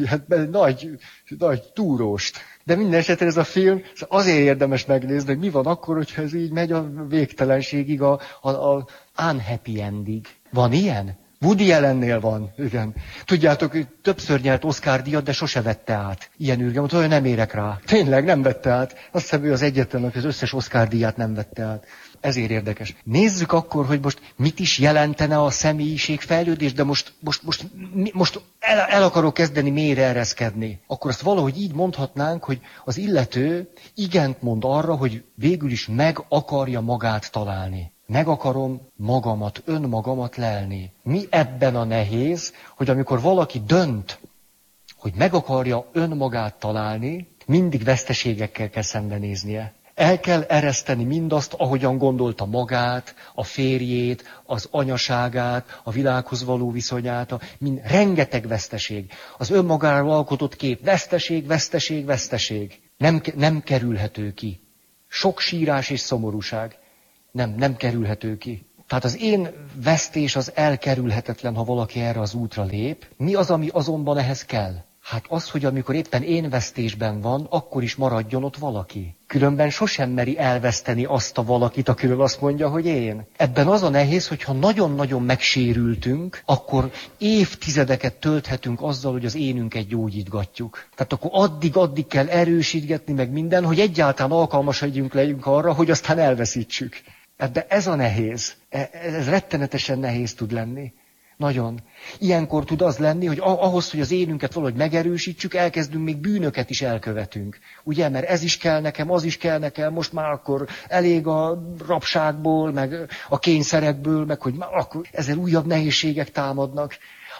nagy túróst. De minden esetre ez a film azért érdemes megnézni, hogy mi van akkor, hogyha ez így megy a végtelenségig, a unhappy endig. Van ilyen? Woody Allennél van, igen. Tudjátok, többször nyert Oscar-díjat, de sose vette át. Ilyen ürgem, olyan nem érek rá. Tényleg nem vette át. Azt hiszem, ő az egyetlen, aki az összes Oscar-díjat nem vette át. Ezért érdekes. Nézzük akkor, hogy most mit is jelentene a személyiségfejlődés, de most el akarok kezdeni mélyre ereszkedni. Akkor azt valahogy így mondhatnánk, hogy az illető igent mond arra, hogy végül is meg akarja magát találni. Meg akarom magamat, önmagamat lelni. Mi ebben a nehéz, hogy amikor valaki dönt, hogy meg akarja önmagát találni, mindig veszteségekkel kell szembenéznie. El kell ereszteni mindazt, ahogyan gondolta magát, a férjét, az anyaságát, a világhoz való viszonyát, rengeteg veszteség. Az önmagáról alkotott kép, veszteség. Nem kerülhető ki. Sok sírás és szomorúság. Nem kerülhető ki. Tehát az én vesztés az elkerülhetetlen, ha valaki erre az útra lép. Mi az, ami azonban ehhez kell? Hát az, hogy amikor éppen én vesztésben van, akkor is maradjon ott valaki. Különben sosem meri elveszteni azt a valakit, akiről azt mondja, hogy én. Ebben az a nehéz, hogyha nagyon-nagyon megsérültünk, akkor évtizedeket tölthetünk azzal, hogy az énünket gyógyítgatjuk. Tehát akkor addig kell erősítgetni meg minden, hogy egyáltalán alkalmasak legyünk arra, hogy aztán elveszítsük. Ebben ez a nehéz. Ez rettenetesen nehéz tud lenni. Nagyon. Ilyenkor tud az lenni, hogy ahhoz, hogy az énünket valahogy megerősítsük, elkezdünk még bűnöket is elkövetünk. Ugye, mert ez is kell nekem, az is kell nekem, most már akkor elég a rabságból, meg a kényszerekből, meg hogy már akkor ezzel újabb nehézségek támadnak.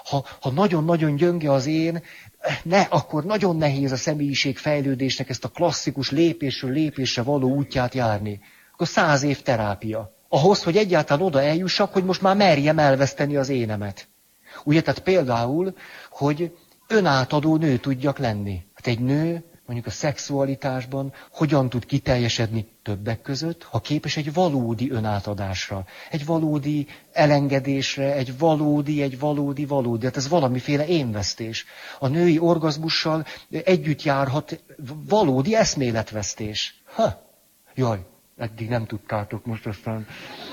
Ha nagyon-nagyon gyönge az én, akkor nagyon nehéz a személyiségfejlődésnek ezt a klasszikus lépésről lépésre való útját járni. Akkor 100 év terápia. Ahhoz, hogy egyáltalán oda eljussak, hogy most már merjem elveszteni az énemet. Ugye, tehát például, hogy önátadó nő tudjak lenni. Hát egy nő, mondjuk a szexualitásban, hogyan tud kiteljesedni többek között, ha képes egy valódi önátadásra, egy valódi elengedésre, egy valódi. Hát ez valamiféle énvesztés. A női orgazmussal együtt járhat valódi eszméletvesztés. Jaj, eddig nem tudtátok, most aztán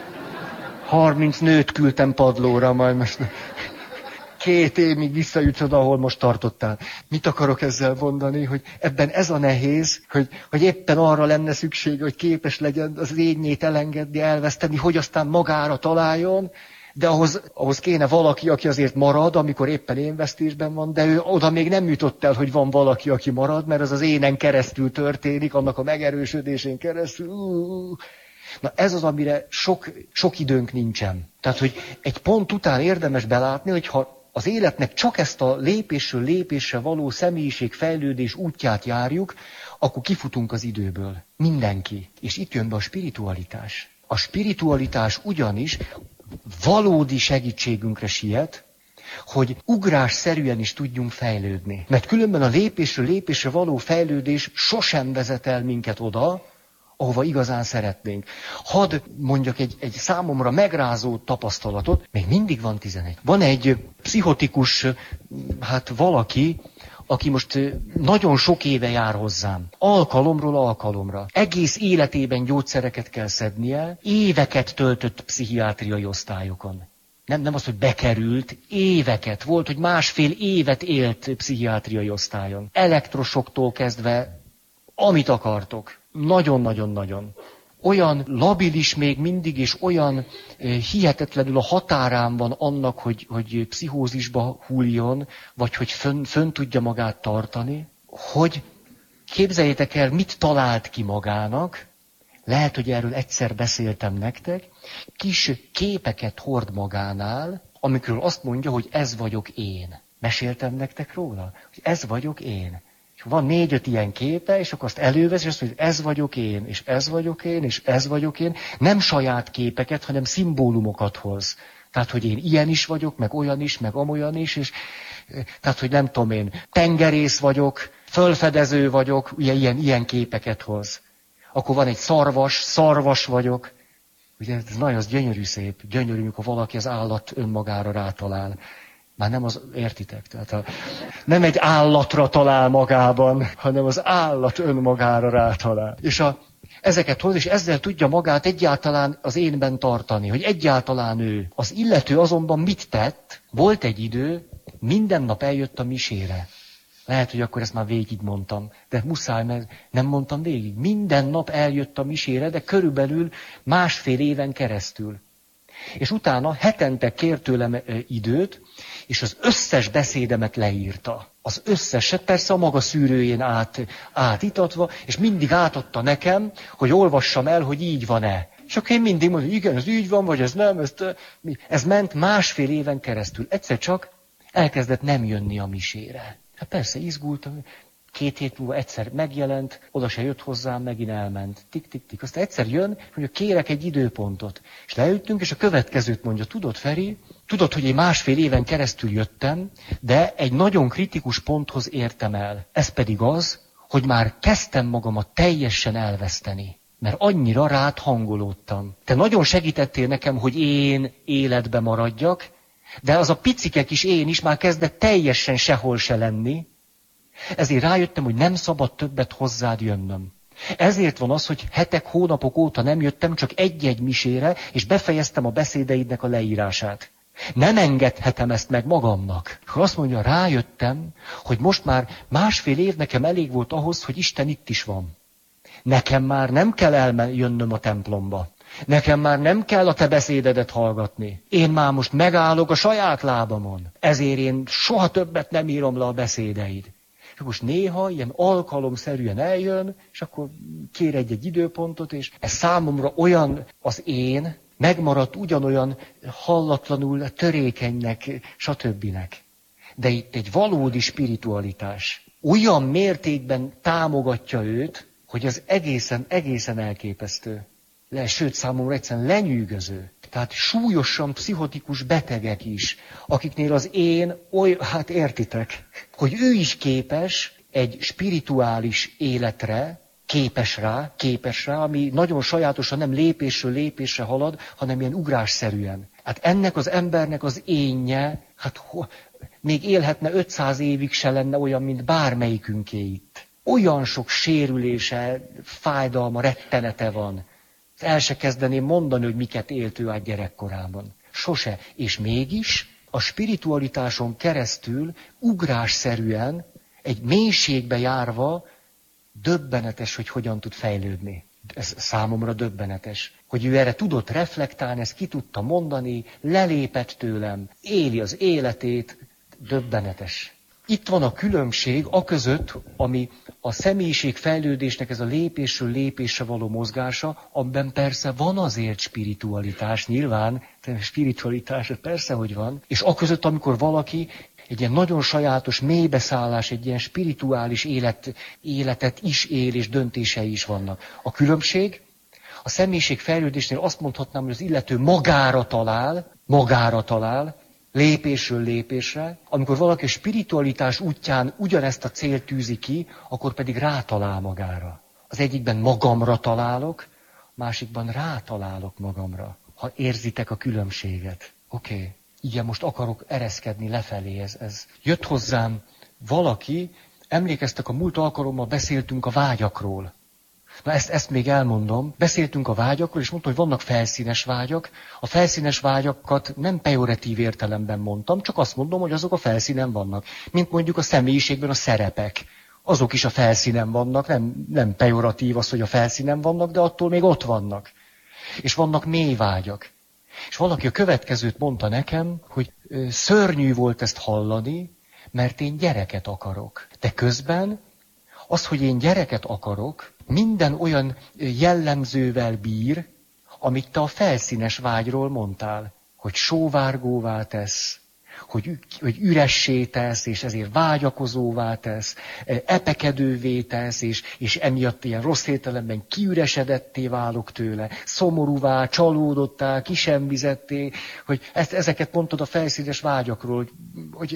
30 nőt küldtem padlóra, majd most 2 évig visszajutsz oda, ahol most tartottál. Mit akarok ezzel mondani, hogy ebben ez a nehéz, hogy éppen arra lenne szükség, hogy képes legyen az énjét elengedni, elveszteni, hogy aztán magára találjon, de ahhoz kéne valaki, aki azért marad, amikor éppen énvesztésben van, de ő oda még nem jutott el, hogy van valaki, aki marad, mert az énen keresztül történik, annak a megerősödésén keresztül. Na ez az, amire sok időnk nincsen. Tehát, hogy egy pont után érdemes belátni, hogy ha az életnek csak ezt a lépésről lépésre való személyiségfejlődés útját járjuk, akkor kifutunk az időből. Mindenki. És itt jön be a spiritualitás. A spiritualitás ugyanis valódi segítségünkre siet, hogy ugrásszerűen is tudjunk fejlődni. Mert különben a lépésről lépésre való fejlődés sosem vezet el minket oda, ahova igazán szeretnénk. Hadd mondjak egy számomra megrázó tapasztalatot, még mindig van 11. Van egy pszichotikus, valaki, aki most nagyon sok éve jár hozzám. Alkalomról alkalomra. Egész életében gyógyszereket kell szednie, éveket töltött pszichiátriai osztályokon. Nem az, hogy bekerült, éveket. Volt, hogy 1,5 évet élt pszichiátriai osztályon. Elektrosoktól kezdve, amit akartok. Nagyon. Olyan labilis még mindig, és olyan hihetetlenül a határán van annak, hogy pszichózisba hulljon, vagy hogy fönn tudja magát tartani, hogy képzeljétek el, mit talált ki magának, lehet, hogy erről egyszer beszéltem nektek, kis képeket hord magánál, amikről azt mondja, hogy ez vagyok én. Meséltem nektek róla? Hogy ez vagyok én. Van 4-5 ilyen képe, és akkor azt elővesz, és azt mondja, hogy ez vagyok én, és ez vagyok én, és ez vagyok én. Nem saját képeket, hanem szimbólumokat hoz. Tehát, hogy én ilyen is vagyok, meg olyan is, meg amolyan is, és tehát, hogy nem tudom én, tengerész vagyok, fölfedező vagyok, ilyen képeket hoz. Akkor van egy szarvas vagyok. Ugye ez nagyon az gyönyörű szép, gyönyörű, amikor valaki az állat önmagára rátalál. Már nem az, értitek? Tehát nem egy állatra talál magában, hanem az állat önmagára rátalál. És ezeket hoz, és ezzel tudja magát egyáltalán az énben tartani, hogy egyáltalán ő. Az illető azonban mit tett? Volt egy idő, minden nap eljött a misére. Lehet, hogy akkor ezt már végigmondtam, de muszáj, mert nem mondtam végig. Minden nap eljött a misére, de körülbelül 1,5 éven keresztül. És utána hetente kért tőlem időt, és az összes beszédemet leírta. Az összeset, persze a maga szűrőjén átítatva, és mindig átadta nekem, hogy olvassam el, hogy így van-e. És akkor én mindig mondom, hogy igen, ez így van, vagy ez nem, ez ment 1,5 éven keresztül. Egyszer csak elkezdett nem jönni a misére. Hát persze, izgultam. 2 hét múlva egyszer megjelent, oda se jött hozzám, megint elment. Tik. Aztán egyszer jön, hogy kérek egy időpontot. És leültünk, és a következőt mondja, tudod, Feri, tudod, hogy én 1,5 éven keresztül jöttem, de egy nagyon kritikus ponthoz értem el. Ez pedig az, hogy már kezdtem magamat teljesen elveszteni. Mert annyira rád hangolódtam. Te nagyon segítettél nekem, hogy én életbe maradjak, de az a picike kis én is már kezdett teljesen sehol se lenni. Ezért rájöttem, hogy nem szabad többet hozzád jönnöm. Ezért van az, hogy hetek, hónapok óta nem jöttem, csak egy-egy misére, és befejeztem a beszédeidnek a leírását. Nem engedhetem ezt meg magamnak. Akkor azt mondja, rájöttem, hogy most már 1,5 év nekem elég volt ahhoz, hogy Isten itt is van. Nekem már nem kell eljönnöm a templomba. Nekem már nem kell a te beszédedet hallgatni. Én már most megállok a saját lábamon. Ezért én soha többet nem írom le a beszédeid. És most néha ilyen alkalomszerűen eljön, és akkor kér egy időpontot, és ez számomra olyan az én, megmaradt ugyanolyan hallatlanul törékenynek, stb. De itt egy valódi spiritualitás olyan mértékben támogatja őt, hogy az egészen elképesztő. Sőt, számomra egyszerűen lenyűgöző. Tehát súlyosan pszichotikus betegek is, akiknél az én, hát értitek, hogy ő is képes egy spirituális életre, képes rá, ami nagyon sajátosan nem lépésről lépésre halad, hanem ilyen ugrásszerűen. Hát ennek az embernek az énje, hát még élhetne 500 évig se lenne olyan, mint bármelyikünké itt. Olyan sok sérülése, fájdalma, rettenete van. El se kezdeném mondani, hogy miket élt ő át gyerekkorában. Sose. És mégis a spiritualitáson keresztül ugrásszerűen, egy mélységbe járva, döbbenetes, hogy hogyan tud fejlődni. Ez számomra döbbenetes. Hogy ő erre tudott reflektálni, ezt ki tudta mondani, lelépett tőlem, éli az életét, döbbenetes. Itt van a különbség aközött, ami a személyiség fejlődésnek ez a lépésről lépésre való mozgása, amiben persze van azért spiritualitás, nyilván, spiritualitás, persze, hogy van, és aközött, amikor valaki egy ilyen nagyon sajátos mélybeszállás, egy ilyen spirituális életet is él, és döntései is vannak. A különbség, a személyiség fejlődésnél azt mondhatnám, hogy az illető magára talál, lépésről lépésre, amikor valaki a spiritualitás útján ugyanezt a célt tűzi ki, akkor pedig rátalál magára. Az egyikben magamra találok, a másikban rátalálok magamra. Ha érzitek a különbséget. Oké. Igen, most akarok ereszkedni lefelé. Ez. Jött hozzám valaki, emlékeztek, a múlt alkalommal beszéltünk a vágyakról. Na ezt még elmondom. Beszéltünk a vágyakról, és mondtam, hogy vannak felszínes vágyak. A felszínes vágyakat nem pejoratív értelemben mondtam, csak azt mondom, hogy azok a felszínen vannak. Mint mondjuk a személyiségben a szerepek. Azok is a felszínen vannak, nem pejoratív az, hogy a felszínen vannak, de attól még ott vannak. És vannak mély vágyak. És valaki a következőt mondta nekem, hogy szörnyű volt ezt hallani, mert én gyereket akarok. De közben az, hogy én gyereket akarok, minden olyan jellemzővel bír, amit te a felszínes vágyról mondtál, hogy sóvárgóvá tesz, hogy üressé tesz, és ezért vágyakozóvá tesz, epekedővé tesz, és emiatt ilyen rossz értelemben kiüresedetté válok tőle, szomorúvá, csalódottá, kisemmizetté, hogy ezeket mondtad a felszínes vágyakról, hogy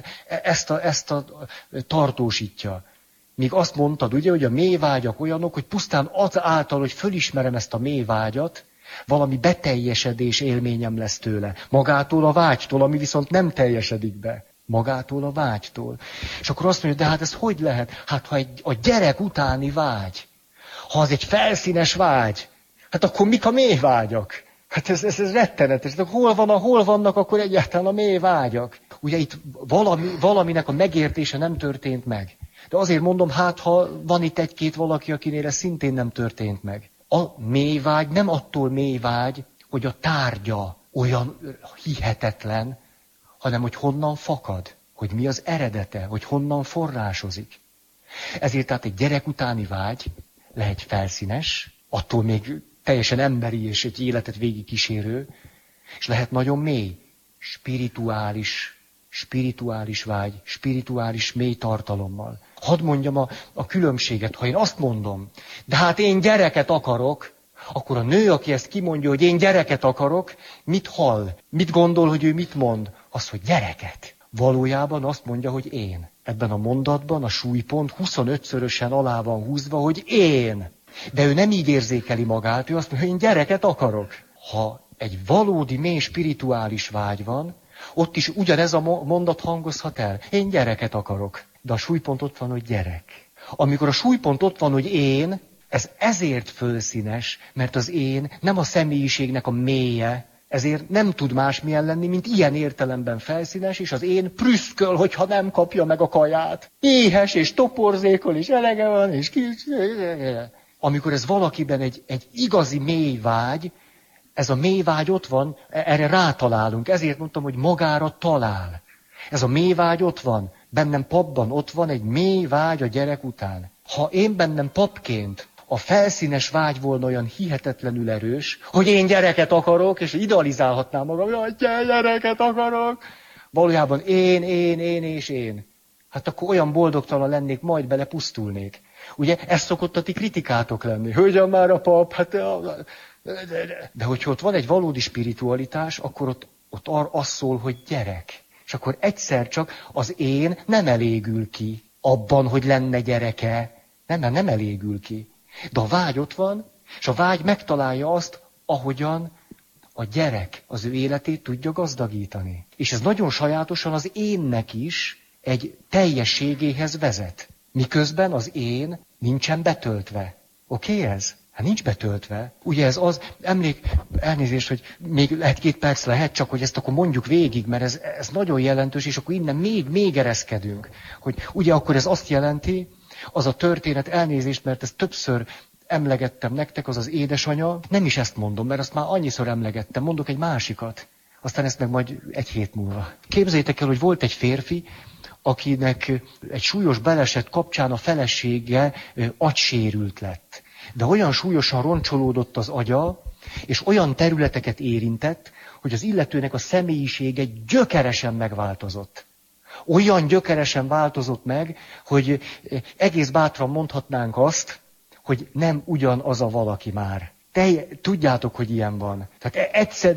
ezt tartósítja. Míg azt mondtad, ugye, hogy a mély vágyak olyanok, hogy pusztán azáltal, hogy fölismerem ezt a mély vágyat, valami beteljesedés élményem lesz tőle. Magától a vágytól, ami viszont nem teljesedik be. Magától a vágytól. És akkor azt mondja, de hát ez hogy lehet? Hát ha a gyerek utáni vágy, ha az egy felszínes vágy, hát akkor mik a mély vágyak? Hát ez rettenetes. De hol vannak akkor egyáltalán a mély vágyak? Ugye itt valaminek a megértése nem történt meg. De azért mondom, hát ha van itt egy-két valaki, akinél ez szintén nem történt meg. A mélyvágy nem attól mélyvágy, hogy a tárgya olyan hihetetlen, hanem hogy honnan fakad, hogy mi az eredete, hogy honnan forrásozik. Ezért tehát egy gyerek utáni vágy lehet felszínes, attól még teljesen emberi és egy életet végigkísérő, és lehet nagyon mély, spirituális vágy, spirituális mély tartalommal. Hadd mondjam a különbséget, ha én azt mondom, de hát én gyereket akarok, akkor a nő, aki ezt kimondja, hogy én gyereket akarok, mit hall? Mit gondol, hogy ő mit mond? Az, hogy gyereket. Valójában azt mondja, hogy én. Ebben a mondatban a súlypont 25-szörösen alá van húzva, hogy én. De ő nem így érzékeli magát, ő azt mondja, hogy én gyereket akarok. Ha egy valódi mély spirituális vágy van, ott is ugyanez a mondat hangozhat el. Én gyereket akarok. De a súlypont ott van, hogy gyerek. Amikor a súlypont ott van, hogy én, ez ezért fölszínes, mert az én nem a személyiségnek a mélye, ezért nem tud másmilyen lenni, mint ilyen értelemben felszínes, és az én prüszköl, hogyha nem kapja meg a kaját. Éhes, és toporzékol, és elege van, és amikor ez valakiben egy igazi mély vágy, ez a mély vágy ott van, erre rátalálunk. Ezért mondtam, hogy magára talál. Ez a mély vágy ott van. Bennem papban ott van egy mély vágy a gyerek után. Ha én bennem papként a felszínes vágy volna olyan hihetetlenül erős, hogy én gyereket akarok, és idealizálhatnám magam, hogy gyereket akarok. Valójában én és én. Hát akkor olyan boldogtalan lennék, majd belepusztulnék. Ugye ez szokott a ti kritikátok lenni. Hölgyem már a pap, hát... De hogyha ott van egy valódi spiritualitás, akkor ott az szól, hogy gyerek. És akkor egyszer csak az én nem elégül ki abban, hogy lenne gyereke. Nem elégül ki. De a vágy ott van, és a vágy megtalálja azt, ahogyan a gyerek az ő életét tudja gazdagítani. És ez nagyon sajátosan az énnek is egy teljességéhez vezet. Miközben az én nincsen betöltve. Oké ez? Hát nincs betöltve. Ugye ez az, elnézést, hogy még lehet 2 perc lehet, csak hogy ezt akkor mondjuk végig, mert ez nagyon jelentős, és akkor innen még ereszkedünk. Hogy ugye akkor ez azt jelenti, az a történet, elnézést, mert ezt többször emlegettem nektek, az az édesanya, nem is ezt mondom, mert azt már annyiszor emlegettem, mondok egy másikat. Aztán ezt meg majd 1 hét múlva. Képzeljétek el, hogy volt egy férfi, akinek egy súlyos baleset kapcsán a felesége agysérült lett. De olyan súlyosan roncsolódott az agya, és olyan területeket érintett, hogy az illetőnek a személyisége gyökeresen megváltozott. Olyan gyökeresen változott meg, hogy egész bátran mondhatnánk azt, hogy nem ugyanaz a valaki már. Tudjátok, hogy ilyen van. Tehát egyszer,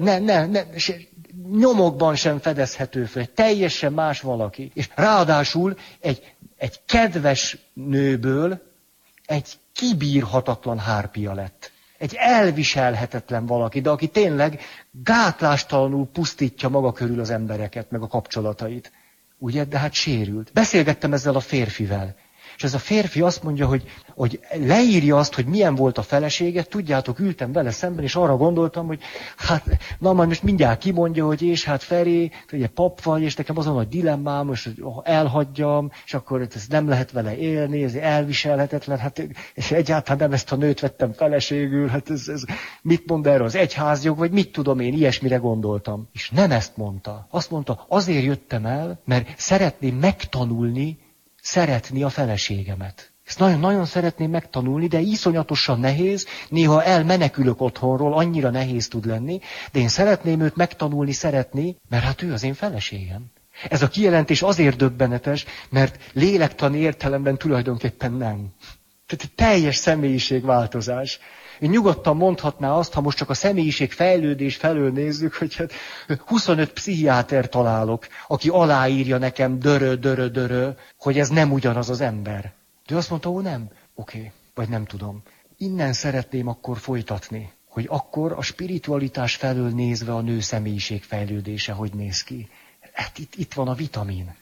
nyomokban sem fedezhető fel, teljesen más valaki. És ráadásul egy kedves nőből egy kibírhatatlan hárpia lett. Egy elviselhetetlen valaki, de aki tényleg gátlástalanul pusztítja maga körül az embereket, meg a kapcsolatait. Ugye, de hát sérült. Beszélgettem ezzel a férfivel. És ez a férfi azt mondja, hogy leírja azt, hogy milyen volt a felesége, tudjátok, ültem vele szemben, és arra gondoltam, hogy hát, na majd most mindjárt kimondja, hogy és hát Feri, ugye pap vagy, és nekem az a nagy dilemmám, most elhagyjam, és akkor ez nem lehet vele élni, ez elviselhetetlen, hát és egyáltalán nem ezt a nőt vettem feleségül, hát ez mit mond erről az egyházjog, vagy mit tudom én, ilyesmire gondoltam. És nem ezt mondta. Azt mondta, azért jöttem el, mert szeretném megtanulni, szeretni a feleségemet. Ezt nagyon-nagyon szeretném megtanulni, de iszonyatosan nehéz, néha elmenekülök otthonról, annyira nehéz tud lenni, de én szeretném őt megtanulni, szeretni, mert hát ő az én feleségem. Ez a kijelentés azért döbbenetes, mert lélektani értelemben tulajdonképpen nem. Tehát teljes személyiségváltozás. Én nyugodtan mondhatná azt, ha most csak a személyiség fejlődés felől nézzük, hogy hát 25 pszichiáter találok, aki aláírja nekem dörö, hogy ez nem ugyanaz az ember. De azt mondta, ó nem, oké, vagy nem tudom. Innen szeretném akkor folytatni, hogy akkor a spiritualitás felől nézve a nő személyiség fejlődése hogy néz ki. Hát itt van a vitamin.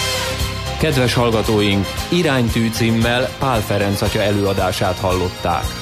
Kedves hallgatóink, Iránytű címmel Pál Ferenc atya előadását hallották.